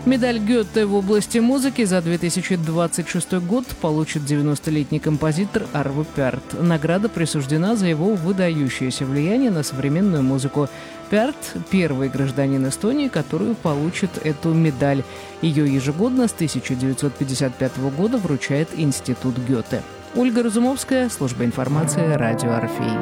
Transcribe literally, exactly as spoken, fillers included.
Медаль Гёте в области музыки за две тысячи двадцать шестой год получит девяностолетний композитор Арво Пярт. Награда присуждена за его выдающееся влияние на современную музыку. Пярт – первый гражданин Эстонии, который получит эту медаль. Ее ежегодно с тысяча девятьсот пятьдесят пятого года вручает Институт Гёте. Ольга Разумовская, служба информации, радио «Орфей».